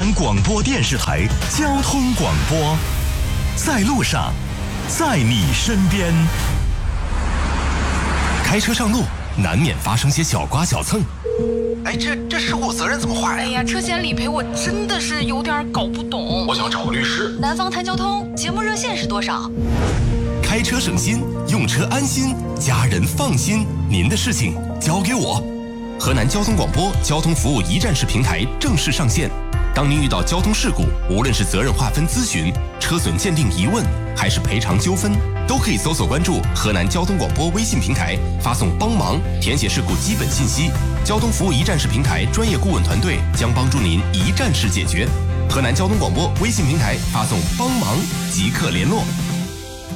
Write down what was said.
南广播电视台交通广播，在路上，在你身边。开车上路难免发生些小刮小蹭， 哎，这事故责任怎么划呀？ 哎呀，车险理赔我真的是有点搞不懂。 我想找个律师。 南方谈交通节目热线是多少？ 开车省心，用车安心，家人放心，您的事情交给我。河南交通广播交通服务一站式平台正式上线。当您遇到交通事故，无论是责任划分咨询、车损鉴定疑问，还是赔偿纠纷，都可以搜索关注河南交通广播微信平台，发送帮忙，填写事故基本信息。交通服务一站式平台专业顾问团队将帮助您一站式解决。河南交通广播微信平台发送帮忙即刻联络。